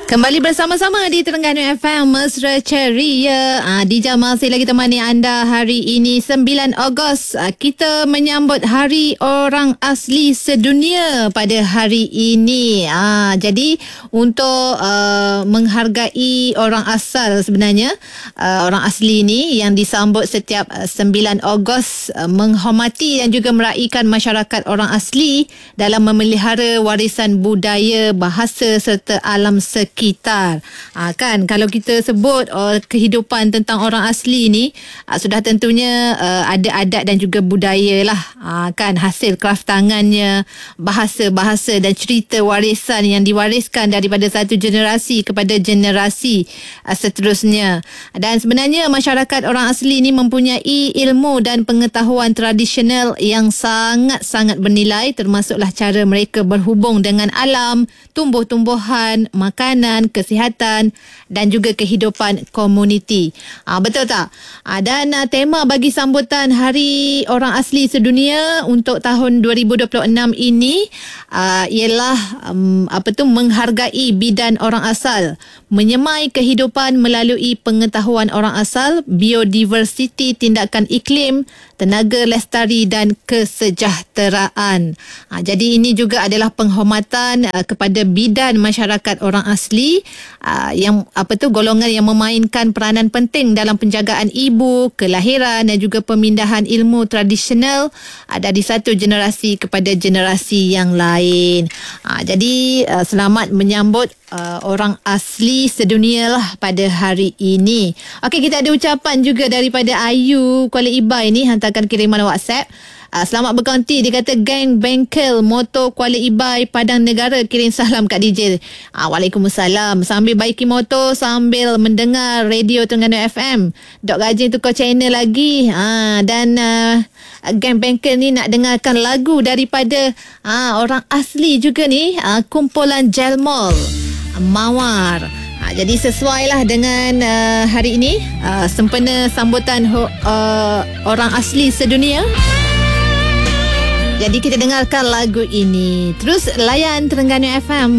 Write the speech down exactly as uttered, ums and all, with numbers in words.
Kembali bersama-sama di Terengganu F M Mesra Ceria. Ah, Dija masih lagi temani anda hari ini sembilan Ogos. Ah, kita menyambut Hari Orang Asli Sedunia pada hari ini. Ah, jadi untuk uh, menghargai orang asal sebenarnya, uh, orang asli ni yang disambut setiap uh, sembilan Ogos uh, menghormati dan juga meraihkan masyarakat orang asli dalam memelihara warisan budaya, bahasa serta alam sekitar. Sekitar. Ha, kan kalau kita sebut uh, kehidupan tentang orang asli ni, uh, sudah tentunya uh, ada adat dan juga budaya lah. Ha, kan hasil kraf tangannya, bahasa-bahasa dan cerita warisan yang diwariskan daripada satu generasi kepada generasi uh, seterusnya. Dan sebenarnya masyarakat orang asli ni mempunyai ilmu dan pengetahuan tradisional yang sangat-sangat bernilai, termasuklah cara mereka berhubung dengan alam, tumbuh-tumbuhan, makanan, kesihatan dan juga kehidupan komuniti. Ha, betul tak? Ha, dan uh, tema bagi sambutan Hari Orang Asli Sedunia untuk tahun dua ribu dua puluh enam ini uh, ialah um, apa tu menghargai bidan orang asal, menyemai kehidupan melalui pengetahuan orang asal, biodiversiti, tindakan iklim, tenaga lestari dan kesejahteraan. Ha, jadi ini juga adalah penghormatan uh, kepada bidan masyarakat orang asli uh, yang apa tu golongan yang memainkan peranan penting dalam penjagaan ibu, kelahiran dan juga pemindahan ilmu tradisional uh, dari satu generasi kepada generasi yang lain. Uh, jadi uh, selamat menyambut uh, orang asli sedunia lah pada hari ini. Okey, kita ada ucapan juga daripada Ayu Kuala Ibai ni, hantarkan kiriman WhatsApp. Uh, selamat berkonti. Dia kata geng bengkel motor Kuala Ibai Padang Negara kirim salam kat D J. Uh, Waalaikumsalam. Sambil baiki motor sambil mendengar radio Terengganu F M. Dok Gajin tukar channel lagi. Uh, dan uh, geng bengkel ni nak dengarkan lagu daripada uh, orang asli juga ni, uh, kumpulan Jelmol, uh, Mawar. Ha, jadi sesuailah dengan uh, hari ini uh, sempena sambutan ho, uh, orang asli sedunia. Jadi kita dengarkan lagu ini. Terus layan Terengganu F M.